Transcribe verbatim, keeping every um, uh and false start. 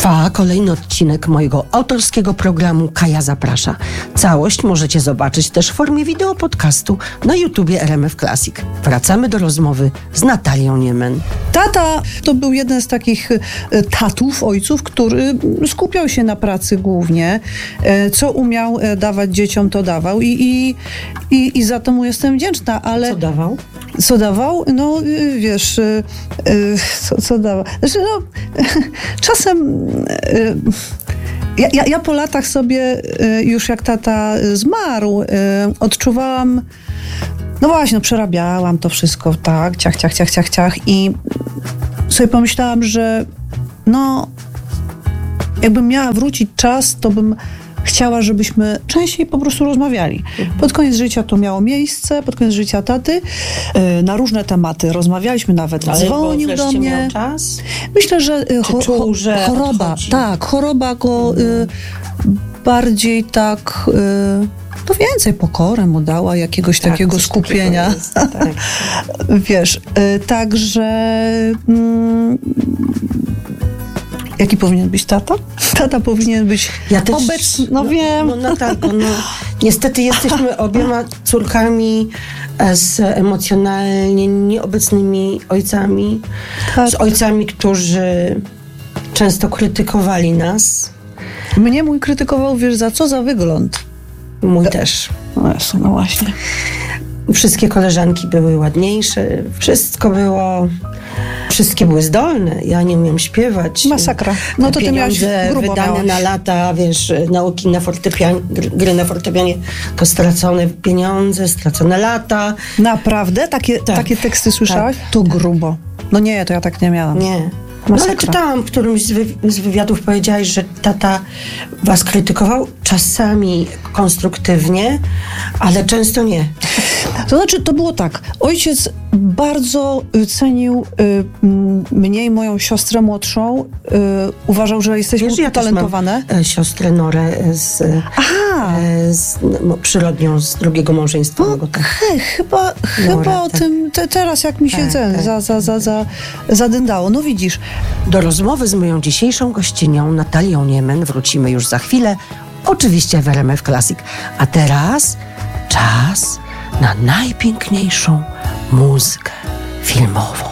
Trwa kolejny odcinek mojego autorskiego programu Kaja Zaprasza. Całość możecie zobaczyć też w formie wideo podcastu na YouTubie R M F Classic. Wracamy do rozmowy z Natalią Niemen. Tata to był jeden z takich tatów, ojców, który skupiał się na pracy głównie. Co umiał dawać dzieciom, to dawał i, i, i, i za to mu jestem wdzięczna, ale... Co dawał? Co dawał? No wiesz, co, co dawał? Znaczy, no, czasem ja, ja, ja po latach sobie już jak tata zmarł, odczuwałam, no właśnie, no, przerabiałam to wszystko, tak, ciach, ciach, ciach, ciach, ciach i sobie pomyślałam, że no jakbym miała wrócić czas, to bym chciała, żebyśmy częściej po prostu rozmawiali. Mhm. Pod koniec życia to miało miejsce, pod koniec życia taty, yy, na różne tematy rozmawialiśmy, nawet ale dzwonił do mnie. Miał czas? Myślę, że, yy, cho- czuł, że choroba, odchodzi? Tak, choroba go yy, bardziej tak, yy, to więcej pokorę mu dała, jakiegoś tak, takiego skupienia. Takiego jest, tak. Wiesz, yy, także... Yy, Jaki powinien być tata? Tata powinien być ja też, obecny. No, no wiem. No, no tak, no. Niestety jesteśmy obiema córkami z emocjonalnie nieobecnymi ojcami. Tak. Z ojcami, którzy często krytykowali nas. Mnie mój krytykował, wiesz, za co? Za wygląd. Mój e- też. No, Jezu, no właśnie. Wszystkie koleżanki były ładniejsze. Wszystko było... Wszystkie były zdolne. Ja nie umiem śpiewać. Masakra. No to ty miałaś grubo wydane miałaś. na lata, wiesz, nauki na fortepianie, gry na fortepianie, to stracone pieniądze, stracone lata. Naprawdę? Takie, tak. takie teksty słyszałaś? Tak. To grubo. No nie, to ja tak nie miałam. Nie. No ale czytałam w którymś z, wy- z wywiadów, powiedziałaś, że tata was krytykował, czasami konstruktywnie, ale często nie. To znaczy, to było tak. Ojciec bardzo cenił y, mnie i moją siostrę młodszą. Y, uważał, że jesteśmy Wiesz, ja utalentowane. Też mam, e, siostrę Norę z, e, z no, przyrodnią z drugiego małżeństwa. No, he, chyba, chyba o tak. tym te, teraz, jak mi się Tak, ten, tak. za, za, za, za, zadędało. No widzisz. Do rozmowy z moją dzisiejszą gościnią Natalią Niemen wrócimy już za chwilę. Oczywiście w R M F Classic. A teraz czas na najpiękniejszą muzykę filmową.